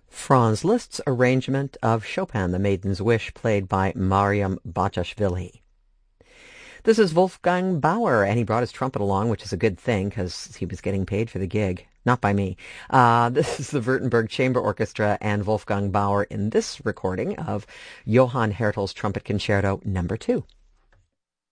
Franz Liszt's arrangement of Chopin, The Maiden's Wish, played by Mariam Bachashvili. This is Wolfgang Bauer, and he brought his trumpet along, which is a good thing because he was getting paid for the gig. Not by me. This is the Württemberg Chamber Orchestra and Wolfgang Bauer in this recording of Johann Hertel's Trumpet Concerto No. 2.